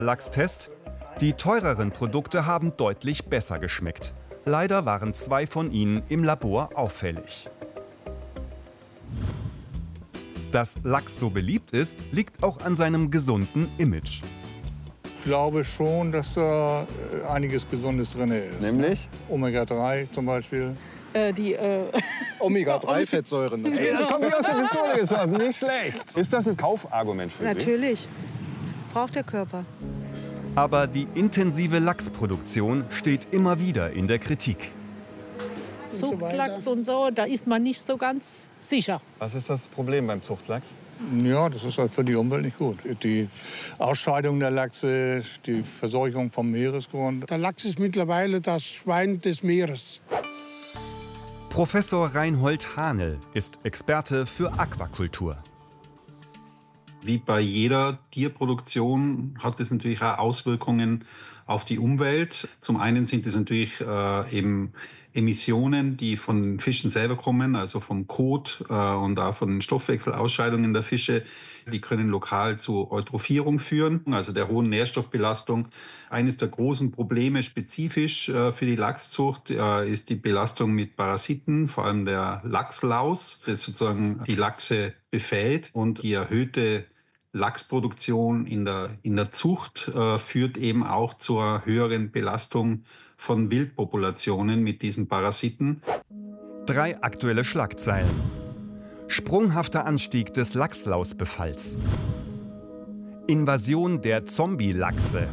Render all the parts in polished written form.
Lachstest: Die teureren Produkte haben deutlich besser geschmeckt. Leider waren 2 von ihnen im Labor auffällig. Dass Lachs so beliebt ist, liegt auch an seinem gesunden Image. Ich glaube schon, dass da einiges Gesundes drin ist. Nämlich? Omega-3 zum Beispiel. Omega-3-Fettsäuren. Hey, das kommt wie aus der Pistole geschossen, nicht schlecht. Ist das ein Kaufargument für Sie? Natürlich. Braucht der Körper. Aber die intensive Lachsproduktion steht immer wieder in der Kritik. Zuchtlachs und so, da ist man nicht so ganz sicher. Was ist das Problem beim Zuchtlachs? Ja, das ist halt für die Umwelt nicht gut. Die Ausscheidung der Lachse, die Verseuchung vom Meeresgrund. Der Lachs ist mittlerweile das Schwein des Meeres. Professor Reinhold Hahnel ist Experte für Aquakultur. Wie bei jeder Tierproduktion hat es natürlich auch Auswirkungen auf die Umwelt. Zum einen sind es natürlich eben Emissionen, die von den Fischen selber kommen, also vom Kot und auch von den Stoffwechselausscheidungen der Fische. Die können lokal zu Eutrophierung führen, also der hohen Nährstoffbelastung. Eines der großen Probleme spezifisch für die Lachszucht ist die Belastung mit Parasiten, vor allem der Lachslaus, das sozusagen die Lachse befällt, und die erhöhte Lachsproduktion in der Zucht führt eben auch zur höheren Belastung von Wildpopulationen mit diesen Parasiten. 3 aktuelle Schlagzeilen. Sprunghafter Anstieg des Lachslausbefalls. Invasion der Zombie-Lachse.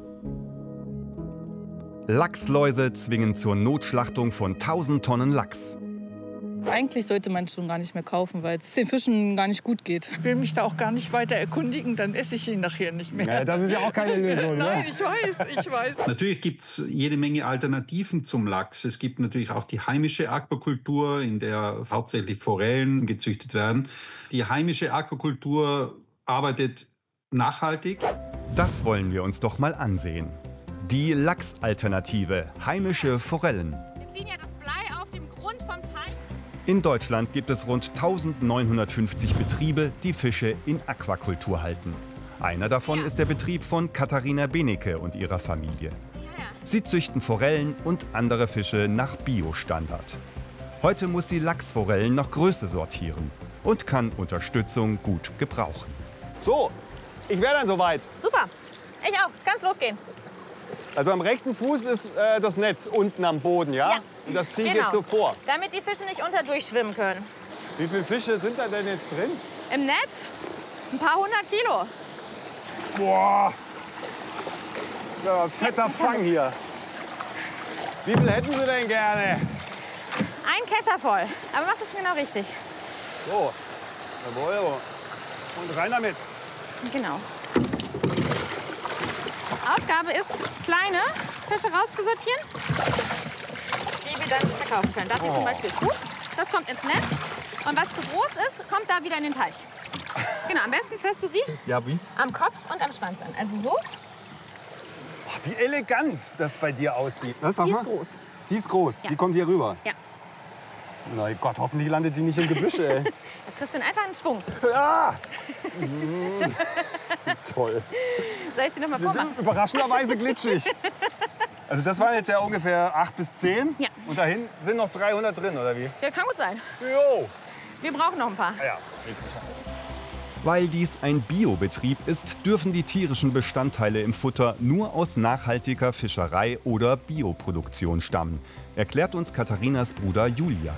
Lachsläuse zwingen zur Notschlachtung von 1000 Tonnen Lachs. Eigentlich sollte man es schon gar nicht mehr kaufen, weil es den Fischen gar nicht gut geht. Ich will mich da auch gar nicht weiter erkundigen, dann esse ich ihn nachher nicht mehr. Ja, das ist ja auch keine Lösung. Nein, ich weiß. Natürlich gibt es jede Menge Alternativen zum Lachs. Es gibt natürlich auch die heimische Aquakultur, in der hauptsächlich Forellen gezüchtet werden. Die heimische Aquakultur arbeitet nachhaltig. Das wollen wir uns doch mal ansehen. Die Lachsalternative, heimische Forellen. Wir ziehen ja das Blei auf dem Grund vom Teich. In Deutschland gibt es rund 1950 Betriebe, die Fische in Aquakultur halten. Einer davon ist der Betrieb von Katharina Benecke und ihrer Familie. Sie züchten Forellen und andere Fische nach Bio-Standard. Heute muss sie Lachsforellen nach Größe sortieren und kann Unterstützung gut gebrauchen. So, ich wäre dann soweit. Super, ich auch. Kann's losgehen. Also am rechten Fuß ist das Netz unten am Boden, ja? Ja. Und das ziehe ich jetzt so vor. Damit die Fische nicht unterdurchschwimmen können. Wie viele Fische sind da denn jetzt drin? Im Netz ein paar 100 Kilo. Boah, ja, fetter Fang hier. Wie viel hätten Sie denn gerne? Ein Kescher voll. Aber machst du schon genau richtig. So, jawohl. Und rein damit. Genau. Aufgabe ist, kleine Fische rauszusortieren, die wir dann verkaufen können. Das hier zum Beispiel ist gut. Das kommt ins Netz. Und was zu groß ist, kommt da wieder in den Teich. Genau, am besten fährst du sie Ja, wie? am Kopf und am Schwanz an. Also so. Boah, wie elegant das bei dir aussieht. Was, Die ist groß. Die ist groß, Ja. die kommt hier rüber. Ja. Na Gott, hoffentlich landet die nicht im Gebüsch, ey. Jetzt kriegst du einfach einen Schwung. Ah! Toll. Soll ich sie noch mal vormachen? Überraschenderweise glitschig. Also das waren jetzt ja ungefähr 8 bis 10. Ja. Und dahin sind noch 300 drin, oder wie? Ja, kann gut sein. Jo. Wir brauchen noch ein paar. Ja. Weil dies ein Biobetrieb ist, dürfen die tierischen Bestandteile im Futter nur aus nachhaltiger Fischerei oder Bioproduktion stammen, erklärt uns Katharinas Bruder Julian.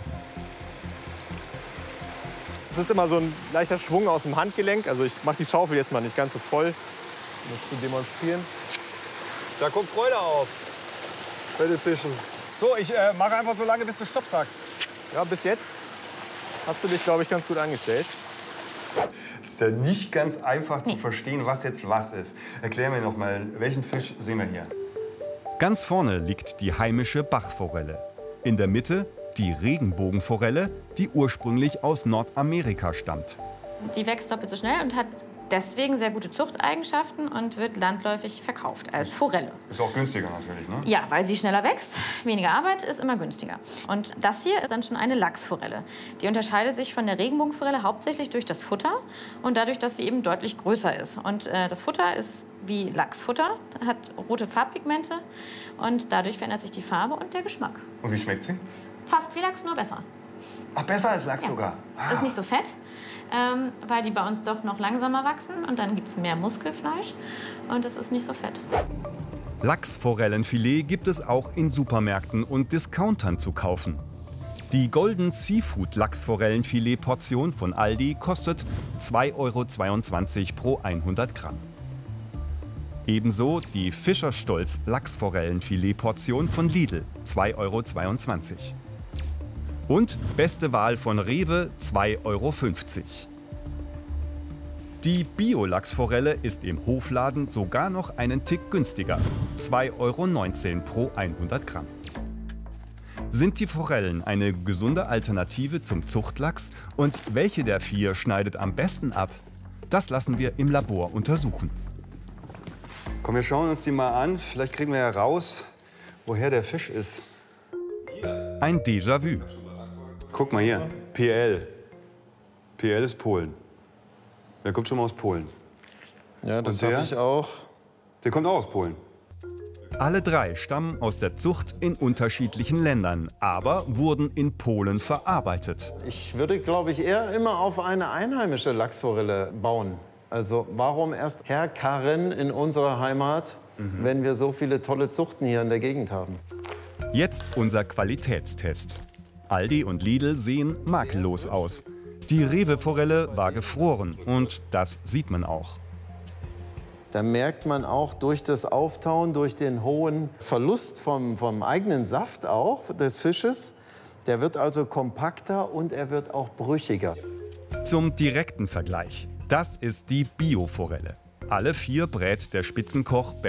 Es ist immer so ein leichter Schwung aus dem Handgelenk. Also ich mache die Schaufel jetzt mal nicht ganz so voll, um das zu demonstrieren. Da kommt Freude auf. Bei den Fischen. So, ich mache einfach so lange, bis du Stopp sagst. Ja, bis jetzt hast du dich, glaube ich, ganz gut angestellt. Es ist ja nicht ganz einfach zu verstehen, was jetzt was ist. Erklär mir noch mal, welchen Fisch sehen wir hier? Ganz vorne liegt die heimische Bachforelle. In der Mitte die Regenbogenforelle, die ursprünglich aus Nordamerika stammt. Die wächst doppelt so schnell und hat deswegen sehr gute Zuchteigenschaften und wird landläufig verkauft als Forelle. Ist auch günstiger natürlich, ne? Ja, weil sie schneller wächst. Weniger Arbeit ist immer günstiger. Und das hier ist dann schon eine Lachsforelle. Die unterscheidet sich von der Regenbogenforelle hauptsächlich durch das Futter und dadurch, dass sie eben deutlich größer ist. Und das Futter ist wie Lachsfutter, hat rote Farbpigmente und dadurch verändert sich die Farbe und der Geschmack. Und wie schmeckt sie? Fast wie Lachs, nur besser. Ach, besser als Lachs sogar? Ah. Ist nicht so fett, weil die bei uns doch noch langsamer wachsen und dann gibt es mehr Muskelfleisch und es ist nicht so fett. Lachsforellenfilet gibt es auch in Supermärkten und Discountern zu kaufen. Die Golden Seafood Lachsforellenfilet-Portion von Aldi kostet 2,22 € pro 100 Gramm. Ebenso die Fischerstolz Lachsforellenfilet-Portion von Lidl, 2,22 €. Und beste Wahl von Rewe, 2,50 €. Die Bio-Lachsforelle ist im Hofladen sogar noch einen Tick günstiger, 2,19 € pro 100 Gramm. Sind die Forellen eine gesunde Alternative zum Zuchtlachs? Und welche der 4 schneidet am besten ab? Das lassen wir im Labor untersuchen. Komm, wir schauen uns die mal an. Vielleicht kriegen wir ja raus, woher der Fisch ist. Ein Déjà-vu. Guck mal hier, PL. PL ist Polen. Der kommt schon mal aus Polen. Ja, das habe ich auch. Der kommt auch aus Polen. Alle 3 stammen aus der Zucht in unterschiedlichen Ländern, aber wurden in Polen verarbeitet. Ich würde, glaube ich, eher immer auf eine einheimische Lachsforelle bauen. Also warum erst herkarren in unserer Heimat, wenn wir so viele tolle Zuchten hier in der Gegend haben? Jetzt unser Qualitätstest. Aldi und Lidl sehen makellos aus. Die Rewe-Forelle war gefroren und das sieht man auch. Da merkt man auch durch das Auftauen, durch den hohen Verlust vom eigenen Saft auch des Fisches, der wird also kompakter und er wird auch brüchiger. Zum direkten Vergleich. Das ist die Bio-Forelle. Alle 4 brät der Spitzenkoch